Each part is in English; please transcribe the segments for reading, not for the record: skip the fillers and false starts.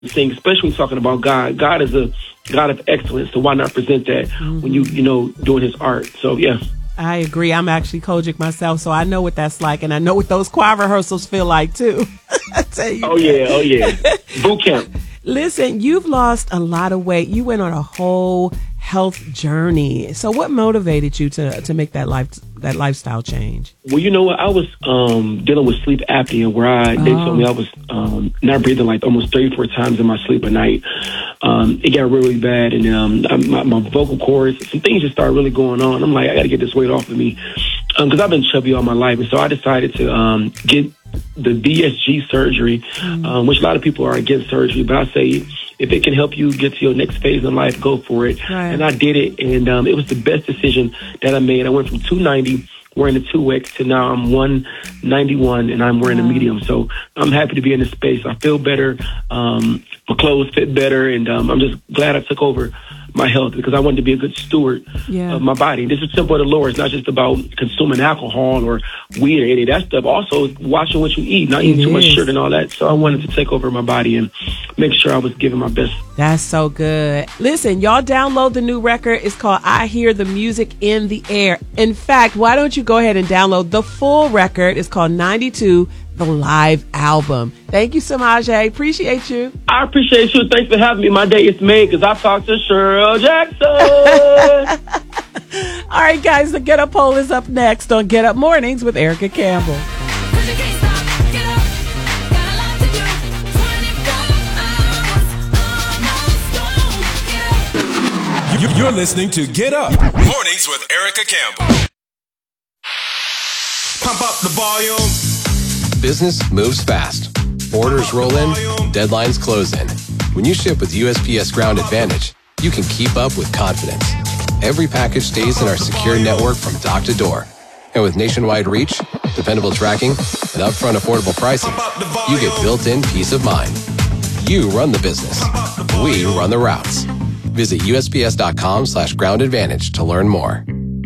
thing, especially when talking about God. God is a God of excellence, so why not present that when you know, doing his art? So, yeah. I agree. I'm actually Kojic myself, so I know what that's like, and I know what those choir rehearsals feel like, too. I tell you. Oh, yeah. Boot camp. Listen, you've lost a lot of weight. You went on a whole health journey. So what motivated you to make that lifestyle change? Well, you know what? I was dealing with sleep apnea, where they told me I was not breathing like almost 34 times in my sleep a night. It got really bad, and my vocal cords, some things just started really going on. I'm like, I got to get this weight off of me, because I've been chubby all my life, and so I decided to get the VSG surgery, which a lot of people are against surgery, but I say if it can help you get to your next phase in life, go for it. Right. And I did it, and it was the best decision that I made. I went from 290 wearing a 2X to now I'm 191 and I'm wearing a medium. So I'm happy to be in this space. I feel better. My clothes fit better, and I'm just glad I took over my health, because I wanted to be a good steward of my body. This is temple of the Lord. It's not just about consuming alcohol or weed or any of that stuff. Also, watching what you eat, not eating too much sugar and all that. So I wanted to take over my body and make sure I was giving my best. That's so good. Listen, y'all download the new record. It's called I Hear the Music in the Air. In fact, why don't you go ahead and download the full record? It's called 92, the live album. Thank you, Samaje. Appreciate you. I appreciate you. Thanks for having me. My day is made because I talked to Cheryl Jackson. All right, guys, the Get Up poll is up next on Get Up Mornings with Erica Campbell. You're listening to Get Up Mornings with Erica Campbell. Pump up the volume. Business moves fast. Orders roll in, deadlines close in. When you ship with USPS Ground Advantage, you can keep up with confidence. Every package stays in our secure network from dock to door. And with nationwide reach, dependable tracking, and upfront affordable pricing, you get built-in peace of mind. You run the business. We run the routes. Visit USPS.com/Ground Advantage to learn more.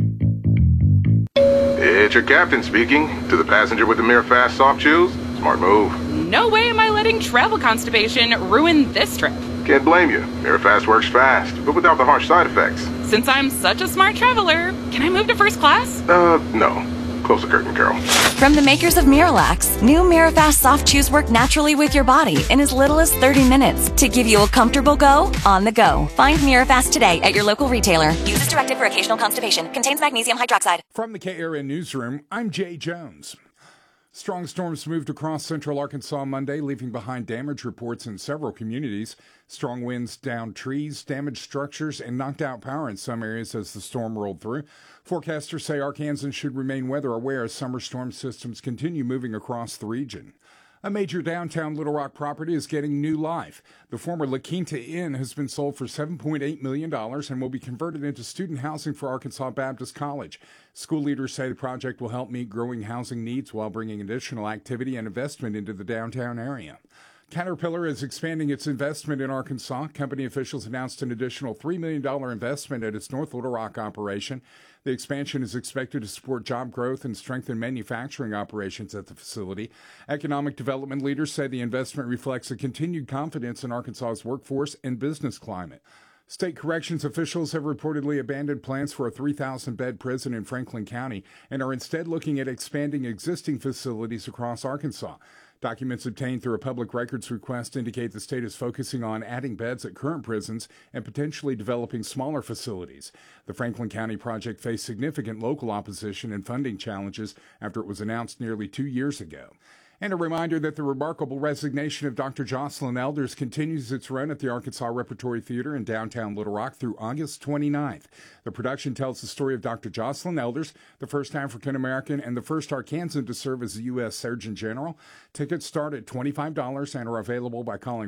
It's your captain speaking. To the passenger with the Mirror Fast soft chews, smart move. No way am I letting travel constipation ruin this trip. Can't blame you. Mirror Fast works fast, but without the harsh side effects. Since I'm such a smart traveler, can I move to first class? No. Close the curtain, Carol. From the makers of Miralax, new Mirafast soft chews work naturally with your body in as little as 30 minutes to give you a comfortable go on the go. Find Mirafast today at your local retailer. Use as directed for occasional constipation. Contains magnesium hydroxide. From the KRN Newsroom, I'm Jay Jones. Strong storms moved across central Arkansas Monday, leaving behind damage reports in several communities. Strong winds downed trees, damaged structures, and knocked out power in some areas as the storm rolled through. Forecasters say Arkansans should remain weather aware as summer storm systems continue moving across the region. A major downtown Little Rock property is getting new life. The former La Quinta Inn has been sold for $7.8 million and will be converted into student housing for Arkansas Baptist College. School leaders say the project will help meet growing housing needs while bringing additional activity and investment into the downtown area. Caterpillar is expanding its investment in Arkansas. Company officials announced an additional $3 million investment at its North Little Rock operation. The expansion is expected to support job growth and strengthen manufacturing operations at the facility. Economic development leaders say the investment reflects a continued confidence in Arkansas's workforce and business climate. State corrections officials have reportedly abandoned plans for a 3,000-bed prison in Franklin County and are instead looking at expanding existing facilities across Arkansas. Documents obtained through a public records request indicate the state is focusing on adding beds at current prisons and potentially developing smaller facilities. The Franklin County project faced significant local opposition and funding challenges after it was announced nearly 2 years ago. And a reminder that the remarkable resignation of Dr. Jocelyn Elders continues its run at the Arkansas Repertory Theater in downtown Little Rock through August 29th. The production tells the story of Dr. Jocelyn Elders, the first African-American and the first Arkansan to serve as the U.S. Surgeon General. Tickets start at $25 and are available by calling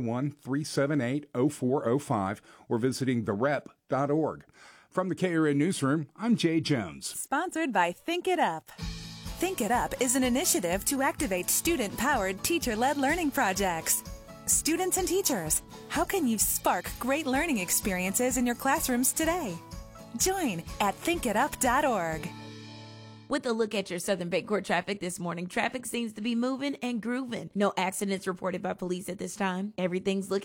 501-378-0405 or visiting therep.org. From the KRN Newsroom, I'm Jay Jones. Sponsored by Think It Up. Think It Up is an initiative to activate student-powered, teacher-led learning projects. Students and teachers, how can you spark great learning experiences in your classrooms today? Join at thinkitup.org. With a look at your Southern Bancorp traffic this morning, traffic seems to be moving and grooving. No accidents reported by police at this time. Everything's looking